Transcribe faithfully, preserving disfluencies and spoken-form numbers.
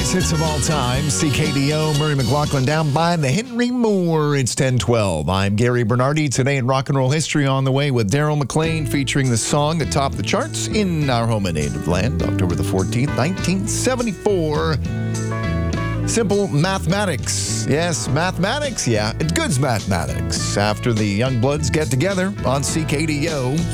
greatest hits of all time. C K D O, Murray McLaughlin down by the Henry Moore. It's ten twelve. I'm Gary Bernardi. Today in rock and roll history on the way with Daryl McLean featuring the song that topped the charts in our home and native land, October the fourteenth, nineteen seventy-four. Simple mathematics. Yes, mathematics. Yeah, it goods mathematics. After the Young Bloods get together on C K D O.